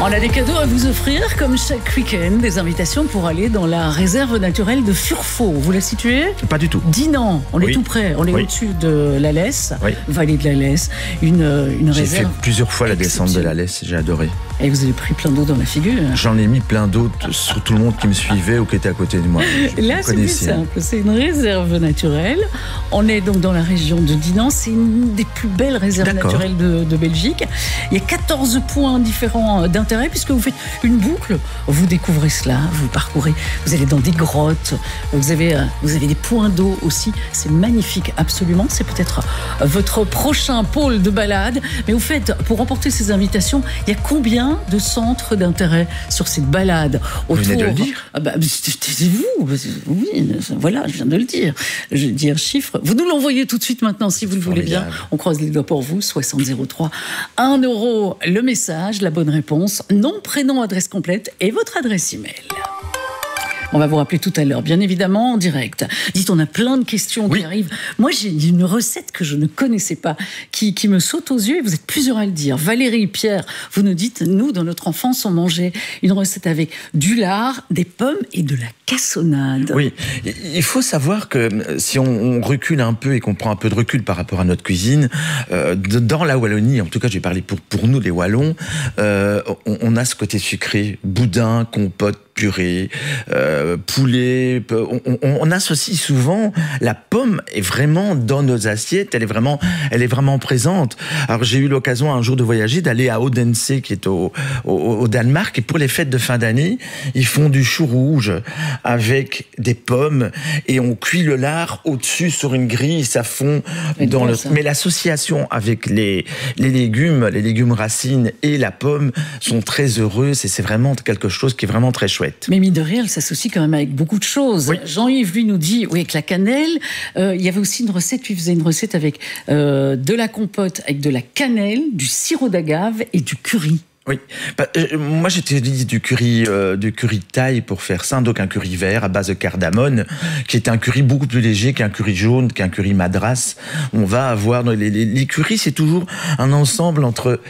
On a des cadeaux à vous offrir, comme chaque week-end, des invitations pour aller dans la réserve naturelle de Furfo. Vous la situez ? Pas du tout. Dinan, on est tout près, on est au-dessus de la Lesse, vallée de la Lesse, une réserve. J'ai fait plusieurs fois la descente de la Lesse, j'ai adoré. Et vous avez pris plein d'eau dans la figure. J'en ai mis plein d'autres sur tout le monde qui me suivait ou qui était à côté de moi. Là, c'est plus simple, c'est une réserve naturelle. On est donc dans la région de Dinan, c'est une des plus belles réserves naturelles de Belgique. Il y a 14 points différents d'intérêt puisque vous faites une boucle, vous découvrez cela, vous parcourez, vous allez dans des grottes, vous avez des points d'eau aussi, c'est magnifique absolument, c'est peut-être votre prochain pôle de balade, mais au fait, pour remporter ces invitations, il y a combien de centres d'intérêt sur cette balade autour? Vous venez de le dire. Taisez-vous, oui, voilà, je viens de le dire, je dis un chiffre, vous nous l'envoyez tout de suite maintenant si vous le voulez bien, on croise les doigts pour vous, 6003, 1 euro le message, la bonne réponse, nom, prénom, adresse complète et votre adresse email. On va vous rappeler tout à l'heure, bien évidemment, en direct. Dites, on a plein de questions qui arrivent. Moi, j'ai une recette que je ne connaissais pas, qui me saute aux yeux, et vous êtes plusieurs à le dire. Valérie, Pierre, vous nous dites, nous, dans notre enfance, on mangeait une recette avec du lard, des pommes et de la cassonade. Oui, il faut savoir que si on recule un peu et qu'on prend un peu de recul par rapport à notre cuisine, dans la Wallonie, en tout cas, je vais parler pour nous, les Wallons, on a ce côté sucré, boudin, compote, purée, poulet. On associe souvent la pomme est vraiment dans nos assiettes. Elle est vraiment présente. Alors j'ai eu l'occasion un jour de voyager, d'aller à Odense, qui est au Danemark, et pour les fêtes de fin d'année, ils font du chou rouge avec des pommes et on cuit le lard au-dessus sur une grille. Ça fond dans le. Mais l'association avec les légumes racines et la pomme sont très heureuses et c'est vraiment quelque chose qui est vraiment très chouette. Mais mine de rien, elle s'associe quand même avec beaucoup de choses. Oui. Jean-Yves, lui, nous dit, avec la cannelle, il y avait aussi une recette, lui faisait une recette avec de la compote, avec de la cannelle, du sirop d'agave et du curry. Oui, moi j'utilise du curry thaï pour faire ça, donc un curry vert à base de cardamone, qui est un curry beaucoup plus léger qu'un curry jaune, qu'un curry madras. On va avoir les currys, c'est toujours un ensemble entre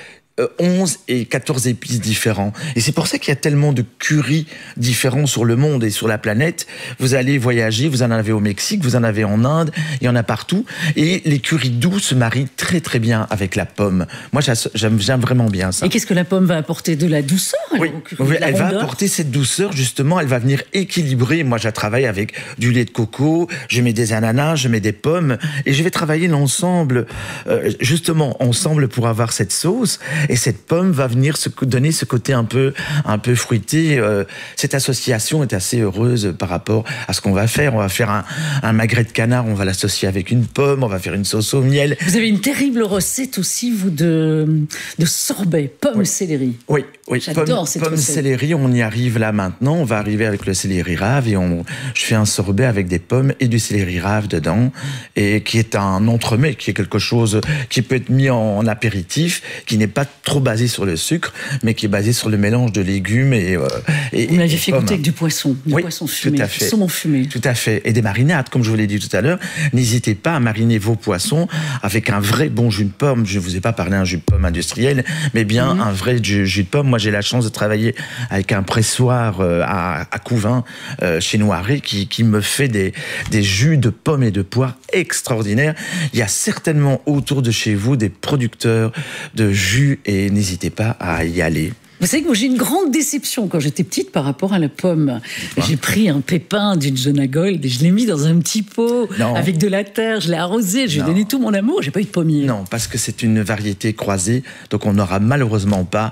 11 et 14 épices différents. Et c'est pour ça qu'il y a tellement de currys différents sur le monde et sur la planète. Vous allez voyager, vous en avez au Mexique, vous en avez en Inde, il y en a partout. Et les currys doux se marient très très bien avec la pomme. Moi, j'aime vraiment bien ça. Et qu'est-ce que la pomme va apporter? De la douceur? Elle va apporter cette douceur, justement. Elle va venir équilibrer. Moi, je travaille avec du lait de coco, je mets des ananas, je mets des pommes. Et je vais travailler l'ensemble, justement, ensemble pour avoir cette sauce. Et cette pomme va venir donner ce côté un peu fruité. Cette association est assez heureuse par rapport à ce qu'on va faire. On va faire un magret de canard, on va l'associer avec une pomme, on va faire une sauce au miel. Vous avez une terrible recette aussi, vous, de sorbet, pomme-céleri. Oui. J'adore cette recette. Pomme-céleri, on y arrive là maintenant. On va arriver avec le céleri rave et je fais un sorbet avec des pommes et du céleri rave dedans, et qui est un entremets, qui est quelque chose qui peut être mis en apéritif, qui n'est pas trop basé sur le sucre, mais qui est basé sur le mélange de légumes et vous m'aviez fait goûter avec du poisson fumé, tout à fait. saumon fumé. Tout à fait. Et des marinades, comme je vous l'ai dit tout à l'heure. N'hésitez pas à mariner vos poissons avec un vrai bon jus de pomme. Je ne vous ai pas parlé d'un jus de pomme industriel, mais bien un vrai jus de pomme. Moi, j'ai la chance de travailler avec un pressoir à Couvin, chez Noiret, qui me fait des jus de pommes et de poires extraordinaires. Il y a certainement autour de chez vous des producteurs de jus et n'hésitez pas à y aller. Vous savez que moi, j'ai une grande déception quand j'étais petite par rapport à la pomme. J'ai pris un pépin d'une Jonagold et je l'ai mis dans un petit pot avec de la terre, je l'ai arrosé, je lui ai donné tout mon amour, j'ai pas eu de pommier. Non, parce que c'est une variété croisée, donc on n'aura malheureusement pas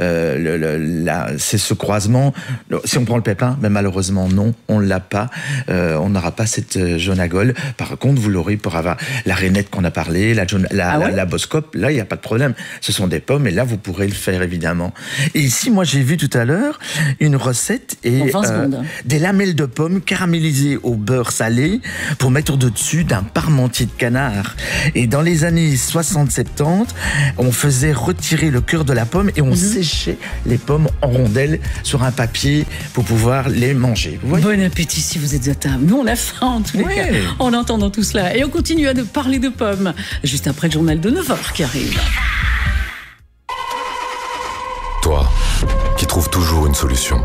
c'est ce croisement. Si on prend le pépin, mais malheureusement non, on l'a pas. On n'aura pas cette Jonagold. Par contre, vous l'aurez pour avoir la rainette qu'on a parlé, la Boscope. Là, il n'y a pas de problème. Ce sont des pommes et là, vous pourrez le faire évidemment. Et ici, moi, j'ai vu tout à l'heure une recette des lamelles de pommes caramélisées au beurre salé pour mettre au-dessus d'un parmentier de canard. Et dans les années 60-70, on faisait retirer le cœur de la pomme et on séchait les pommes en rondelles sur un papier pour pouvoir les manger. Bon appétit si vous êtes à table. Nous, on a faim en tous les cas en entendant tout cela. Et on continue à parler de pommes juste après le journal de 9h qui arrive. Toi, qui toujours une solution.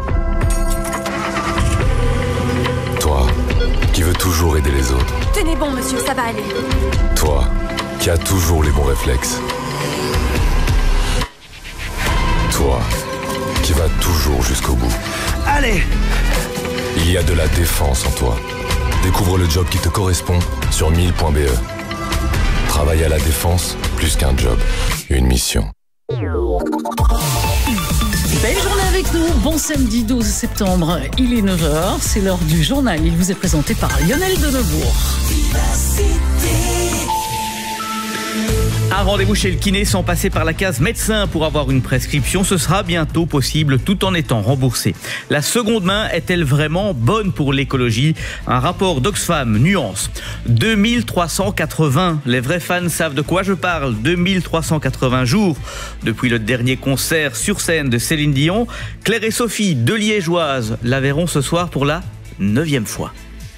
Toi, qui veux toujours aider les autres. Tenez bon, monsieur, ça va aller. Toi, qui as toujours les bons réflexes. Toi, qui vas toujours jusqu'au bout. Allez! Il y a de la défense en toi. Découvre le job qui te correspond sur 1000.be. Travailler à la défense, plus qu'un job, une mission. Belle journée avec nous, bon samedi 12 septembre, il est 9h, c'est l'heure du journal, il vous est présenté par Lionel Denebourg. Un rendez-vous chez le kiné sans passer par la case médecin pour avoir une prescription, ce sera bientôt possible tout en étant remboursé. La seconde main est-elle vraiment bonne pour l'écologie? Un rapport d'Oxfam nuance. 2380, les vrais fans savent de quoi je parle. 2380 jours depuis le dernier concert sur scène de Céline Dion. Claire et Sophie, deux Liégeoises, la verront ce soir pour la 9e fois.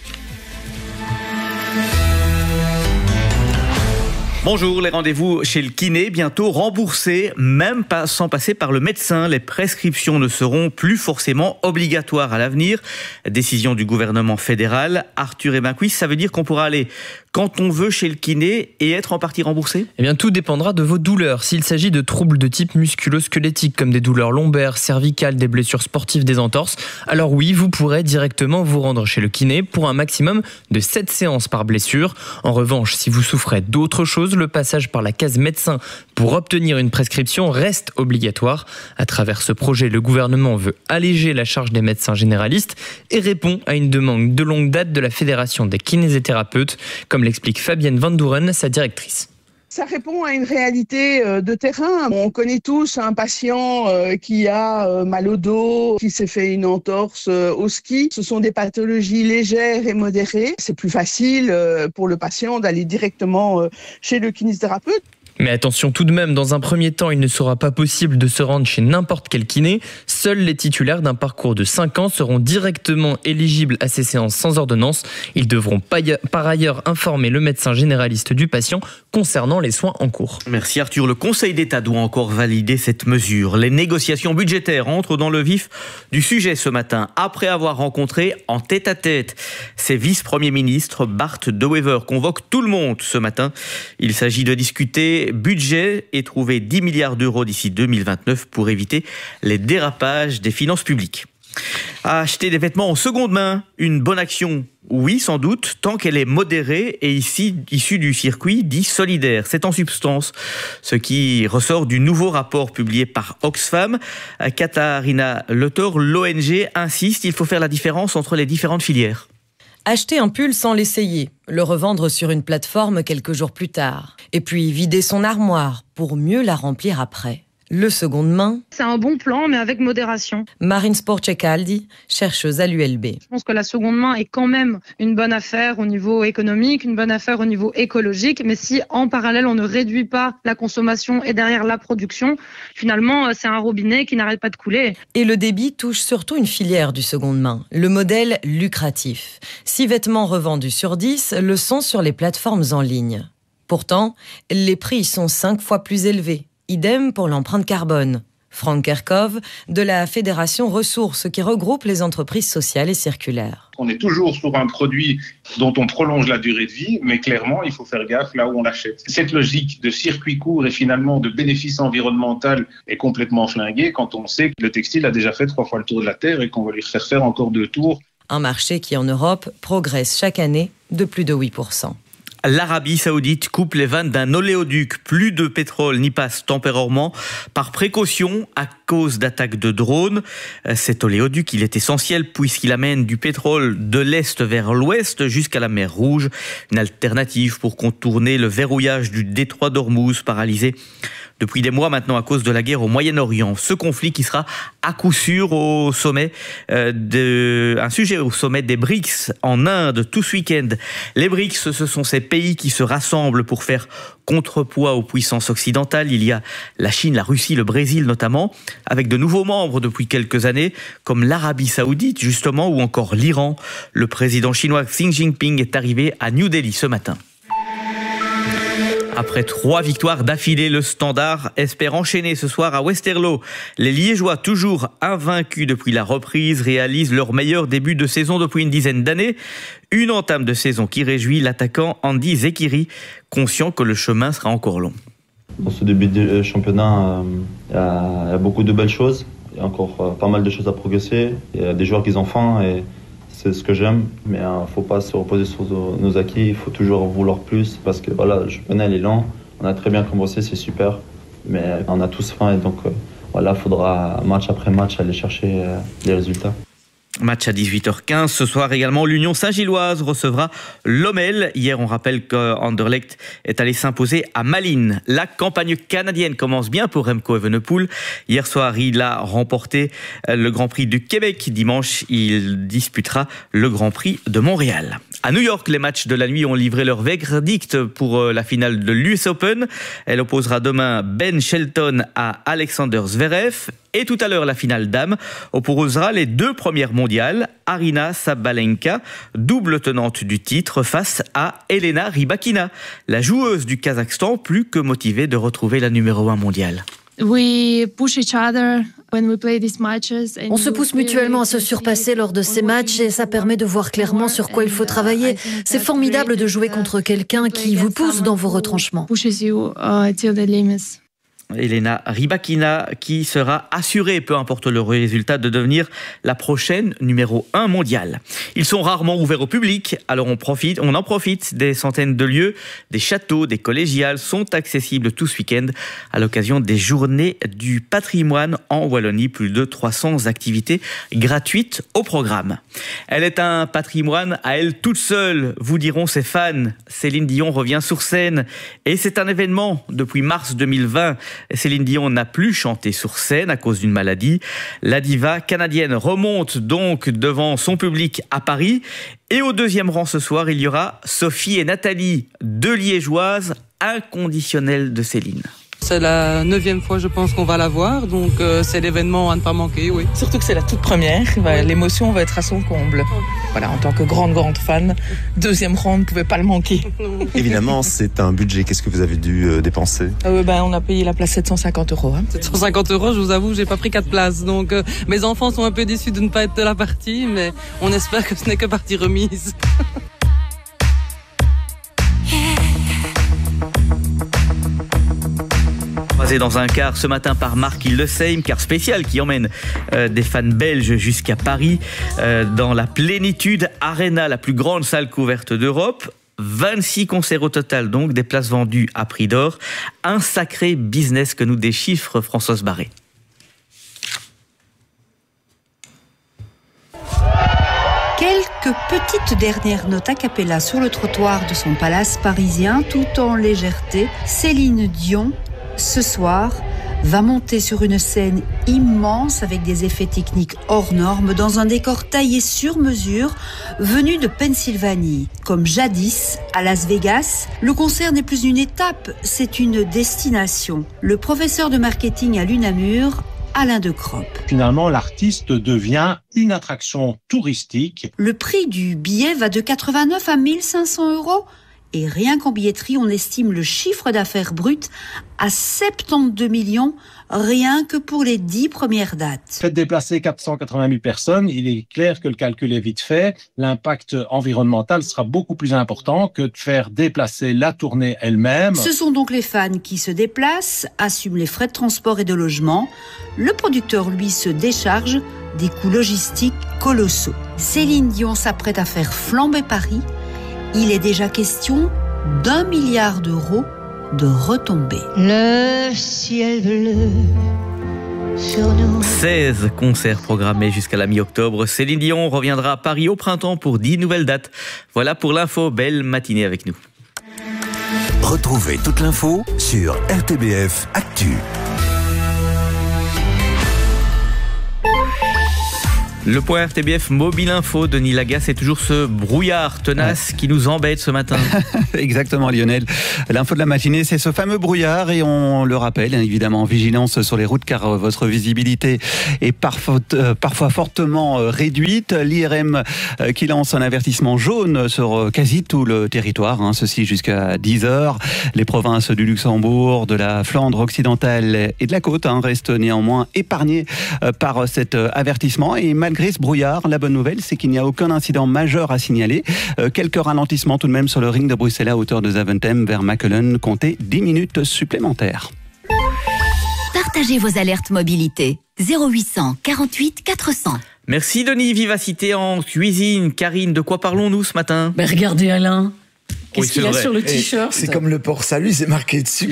Bonjour, les rendez-vous chez le kiné, bientôt remboursés, même pas sans passer par le médecin. Les prescriptions ne seront plus forcément obligatoires à l'avenir. Décision du gouvernement fédéral. Arthur et Maquis, ça veut dire qu'on pourra aller quand on veut chez le kiné et être en partie remboursé? Eh bien, tout dépendra de vos douleurs. S'il s'agit de troubles de type musculo-squelettique, comme des douleurs lombaires, cervicales, des blessures sportives, des entorses, alors oui, vous pourrez directement vous rendre chez le kiné pour un maximum de 7 séances par blessure. En revanche, si vous souffrez d'autre chose, le passage par la case médecin pour obtenir une prescription reste obligatoire. À travers ce projet, le gouvernement veut alléger la charge des médecins généralistes et répond à une demande de longue date de la Fédération des kinésithérapeutes, comme l'explique Fabienne Van Doeren, sa directrice. Ça répond à une réalité de terrain. On connaît tous un patient qui a mal au dos, qui s'est fait une entorse au ski. Ce sont des pathologies légères et modérées. C'est plus facile pour le patient d'aller directement chez le kinésithérapeute. Mais attention tout de même, dans un premier temps, il ne sera pas possible de se rendre chez n'importe quel kiné. Seuls les titulaires d'un parcours de 5 ans seront directement éligibles à ces séances sans ordonnance. Ils devront par ailleurs informer le médecin généraliste du patient concernant les soins en cours. Merci Arthur. Le Conseil d'État doit encore valider cette mesure. Les négociations budgétaires entrent dans le vif du sujet ce matin, après avoir rencontré en tête-à-tête ses vice-premiers ministres. Bart De Wever convoque tout le monde ce matin. Il s'agit de discuter budget et trouver 10 milliards d'euros d'ici 2029 pour éviter les dérapages des finances publiques. Acheter des vêtements en seconde main, une bonne action? Oui, sans doute, tant qu'elle est modérée et ici issue du circuit dit solidaire. C'est en substance ce qui ressort du nouveau rapport publié par Oxfam. Katharina Lothor, l'ONG, insiste, il faut faire la différence entre les différentes filières. Acheter un pull sans l'essayer, le revendre sur une plateforme quelques jours plus tard, et puis vider son armoire pour mieux la remplir après. Le seconde main, c'est un bon plan, mais avec modération. Marine Sporcecaldi, chercheuse à l'ULB. Je pense que la seconde main est quand même une bonne affaire au niveau économique, une bonne affaire au niveau écologique, mais si en parallèle on ne réduit pas la consommation et derrière la production, finalement c'est un robinet qui n'arrête pas de couler. Et le débit touche surtout une filière du seconde main, le modèle lucratif. 6 vêtements revendus sur 10 le sont sur les plateformes en ligne. Pourtant, les prix sont 5 fois plus élevés. Idem pour l'empreinte carbone. Franck Kerkhoff, de la Fédération Ressources, qui regroupe les entreprises sociales et circulaires. On est toujours sur un produit dont on prolonge la durée de vie, mais clairement, il faut faire gaffe là où on l'achète. Cette logique de circuit court et finalement de bénéfice environnemental est complètement flinguée quand on sait que le textile a déjà fait 3 fois le tour de la Terre et qu'on va lui faire faire encore 2 tours. Un marché qui, en Europe, progresse chaque année de plus de 8%. L'Arabie Saoudite coupe les vannes d'un oléoduc. Plus de pétrole n'y passe temporairement par précaution à cause d'attaques de drones. Cet oléoduc, il est essentiel puisqu'il amène du pétrole de l'Est vers l'Ouest jusqu'à la mer Rouge. Une alternative pour contourner le verrouillage du détroit d'Ormuz paralysé depuis des mois maintenant à cause de la guerre au Moyen-Orient. Ce conflit qui sera à coup sûr au sommet un sujet au sommet des BRICS en Inde tout ce week-end. Les BRICS, ce sont ces pays qui se rassemblent pour faire contrepoids aux puissances occidentales. Il y a la Chine, la Russie, le Brésil notamment, avec de nouveaux membres depuis quelques années, comme l'Arabie Saoudite justement, ou encore l'Iran. Le président chinois Xi Jinping est arrivé à New Delhi ce matin. Après 3 victoires d'affilée, le Standard espère enchaîner ce soir à Westerlo. Les Liégeois, toujours invaincus depuis la reprise, réalisent leur meilleur début de saison depuis une dizaine d'années. Une entame de saison qui réjouit l'attaquant Andy Zekiri, conscient que le chemin sera encore long. Dans ce début de championnat, il y a beaucoup de belles choses. Il y a encore pas mal de choses à progresser. Il y a des joueurs qui ont faim et c'est ce que j'aime. Mais il ne faut pas se reposer sur nos acquis. Il faut toujours vouloir plus parce que voilà, le championnat il est lent. On a très bien commencé, c'est super. Mais on a tous faim et donc il faudra match après match aller chercher les résultats. Match à 18h15. Ce soir également, l'Union Saint-Gilloise recevra Lommel. Hier, on rappelle qu'Anderlecht est allé s'imposer à Malines. La campagne canadienne commence bien pour Remco Evenepoel. Hier soir, il a remporté le Grand Prix du Québec. Dimanche, il disputera le Grand Prix de Montréal. À New York, les matchs de la nuit ont livré leur verdict pour la finale de l'US Open. Elle opposera demain Ben Shelton à Alexander Zverev. Et tout à l'heure, la finale dames opposera les 2 premières mondiales, Aryna Sabalenka, double tenante du titre, face à Elena Rybakina, la joueuse du Kazakhstan, plus que motivée de retrouver la numéro 1 mondiale. On se pousse mutuellement à se surpasser lors de ces matchs et ça permet de voir clairement sur quoi il faut travailler. C'est formidable de jouer contre quelqu'un qui vous pousse dans vos retranchements. Elena Rybakina qui sera assurée, peu importe le résultat, de devenir la prochaine numéro 1 mondiale. Ils sont rarement ouverts au public, alors on en profite. Des centaines de lieux, des châteaux, des collégiales sont accessibles tout ce week-end à l'occasion des journées du patrimoine en Wallonie. Plus de 300 activités gratuites au programme. Elle est un patrimoine à elle toute seule, vous diront ses fans. Céline Dion revient sur scène et c'est un événement depuis mars 2020. Céline Dion n'a plus chanté sur scène à cause d'une maladie. La diva canadienne remonte donc devant son public à Paris. Et au 2e rang ce soir, il y aura Sophie et Nathalie, 2 liégeoises inconditionnelles de Céline. C'est la 9e fois, je pense, qu'on va la voir, donc c'est l'événement à ne pas manquer, oui. Surtout que c'est la toute première, l'émotion va être à son comble. Voilà, en tant que grande fan, 2e rang, on ne pouvait pas le manquer. Évidemment, c'est un budget. Qu'est-ce que vous avez dû dépenser ? On a payé la place 750 €. 750 €, je vous avoue, j'ai pas pris 4 places, donc mes enfants sont un peu déçus de ne pas être de la partie, mais on espère que ce n'est que partie remise. Croisé dans un car ce matin par Marc Hildesheim, car spécial qui emmène des fans belges jusqu'à Paris dans la Plénitude Arena, la plus grande salle couverte d'Europe. 26 concerts au total, donc des places vendues à prix d'or. Un sacré business que nous déchiffre Françoise Barré. Quelques petites dernières notes a cappella sur le trottoir de son palace parisien, tout en légèreté. Céline Dion, ce soir, va monter sur une scène immense avec des effets techniques hors normes dans un décor taillé sur mesure venu de Pennsylvanie. Comme jadis à Las Vegas, le concert n'est plus une étape, c'est une destination. Le professeur de marketing à l'UNAMUR, Alain De Cropp. Finalement, l'artiste devient une attraction touristique. Le prix du billet va de 89 à 1500 €. Et rien qu'en billetterie, on estime le chiffre d'affaires brut à 72 millions, rien que pour les 10 premières dates. Faites déplacer 480 000 personnes, il est clair que le calcul est vite fait. L'impact environnemental sera beaucoup plus important que de faire déplacer la tournée elle-même. Ce sont donc les fans qui se déplacent, assument les frais de transport et de logement. Le producteur, lui, se décharge des coûts logistiques colossaux. Céline Dion s'apprête à faire flamber Paris. Il est déjà question d'1 milliard d'euros de retombées. Le ciel bleu sur nous. 16 concerts programmés jusqu'à la mi-octobre. Céline Dion reviendra à Paris au printemps pour 10 nouvelles dates. Voilà pour l'info. Belle matinée avec nous. Retrouvez toute l'info sur RTBF Actu. Le point RTBF Mobile Info, Denis Lagas, c'est toujours ce brouillard tenace qui nous embête ce matin. Exactement Lionel. L'info de la matinée, c'est ce fameux brouillard et on le rappelle, évidemment, vigilance sur les routes car votre visibilité est parfois fortement réduite. L'IRM qui lance un avertissement jaune sur quasi tout le territoire, ceci jusqu'à 10h. Les provinces du Luxembourg, de la Flandre occidentale et de la côte restent néanmoins épargnées par cet avertissement. Et malgré ce brouillard, la bonne nouvelle, c'est qu'il n'y a aucun incident majeur à signaler. Quelques ralentissements tout de même sur le ring de Bruxelles à hauteur de Zaventem vers Mechelen. Comptez 10 minutes supplémentaires. Partagez vos alertes mobilité. 0800 48 400. Merci Denis. Vivacité en cuisine. Karine, de quoi parlons-nous ce matin ? Regardez Alain. Qu'est-ce qu'il a sur le t-shirt ? C'est comme le port salut, c'est marqué dessus.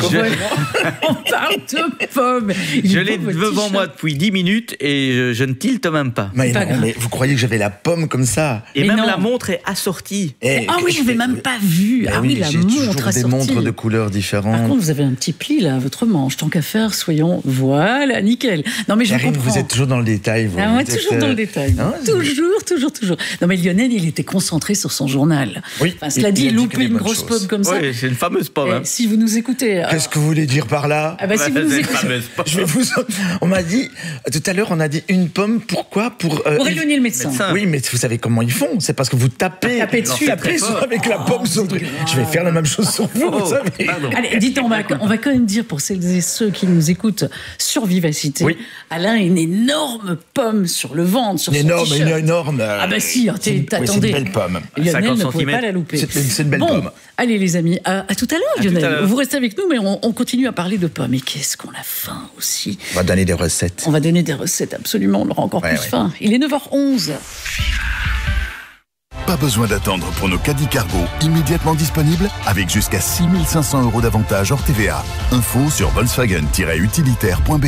On parle de pommes. Je l'ai devant moi depuis 10 minutes et je ne tilte même pas. Mais vous croyez que j'avais la pomme comme ça ? Et même la montre est assortie. Oui, je n'avais même pas vu. La montre assortie. Des montres de couleurs différentes. Par contre, vous avez un petit pli là, votre manche. Tant qu'à faire, soyons... Voilà, nickel. Non, mais je comprends. Vous êtes toujours dans le détail. Toujours dans le détail. Toujours. Non, mais Lionel, il était concentré sur son journal. Oui. Cela dit, louper une grosse pomme comme ça. Oui, c'est une fameuse pomme. Si vous nous écoutez... Qu'est-ce que vous voulez dire par là ? Si vous nous écoutez... On m'a dit, tout à l'heure, on a dit une pomme, pourquoi ? Pour éloigner le médecin. Oui, mais vous savez comment ils font ? C'est parce que vous tapez dessus avec la pomme sur le truc. Je vais faire la même chose sur vous, vous savez. Allez, dites, on va quand même dire pour celles et ceux qui nous écoutent sur Vivacité, Alain a une énorme pomme sur le ventre, sur son t-shirt. Énorme. Si, attendez. C'est une belle pomme. Lionel ne pouvait pas la louper. C'est une belle pomme. Allez les amis, à tout à l'heure Lionel. Vous restez avec nous, mais on continue à parler de pommes. Et qu'est-ce qu'on a faim aussi. On va donner des recettes. Absolument, on aura encore plus faim. Il est 9h11. Pas besoin d'attendre pour nos caddies cargo immédiatement disponibles avec jusqu'à 6 500 € d'avantages hors TVA. Info sur volkswagen-utilitaire.be.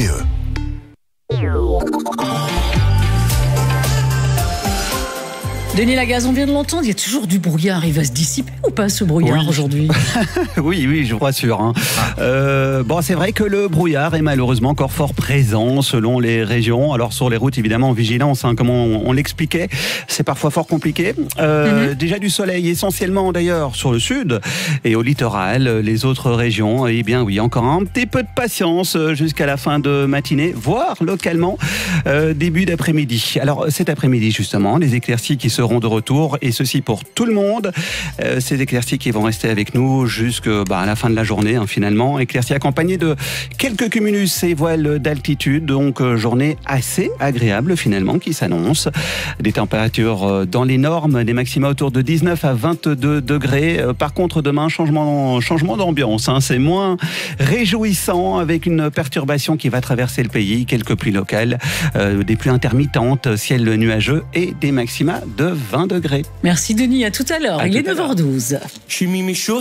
Denis Lagas, on vient de l'entendre, il y a toujours du brouillard. Il va se dissiper ou pas ce brouillard aujourd'hui ? Oui, je vous rassure. C'est vrai que le brouillard est malheureusement encore fort présent selon les régions. Alors sur les routes, évidemment, vigilance, comme on l'expliquait, c'est parfois fort compliqué. Déjà du soleil, essentiellement d'ailleurs sur le sud et au littoral. Les autres régions, encore un petit peu de patience jusqu'à la fin de matinée, voire localement début d'après-midi. Alors cet après-midi justement, les éclaircies qui seront de retour, et ceci pour tout le monde. Ces éclaircies qui vont rester avec nous jusqu'à la fin de la journée, finalement. Éclaircies accompagnées de quelques cumulus et voiles d'altitude, donc journée assez agréable finalement qui s'annonce. Des températures dans les normes, des maxima autour de 19 à 22 degrés. Par contre, demain, changement d'ambiance. C'est moins réjouissant avec une perturbation qui va traverser le pays, quelques pluies locales, des pluies intermittentes, ciel nuageux et des maxima de 20 degrés. Merci Denis, à tout à l'heure. Il est 9h12. Je suis mis mes choses.